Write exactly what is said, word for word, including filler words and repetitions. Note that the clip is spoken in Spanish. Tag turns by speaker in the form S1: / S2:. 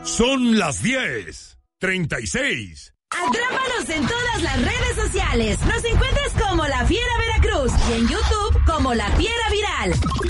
S1: Son las diez treinta y seis.
S2: Atrápanos en todas las redes sociales. Nos encuentras como La Fiera Veracruz y en YouTube como La Fiera Viral.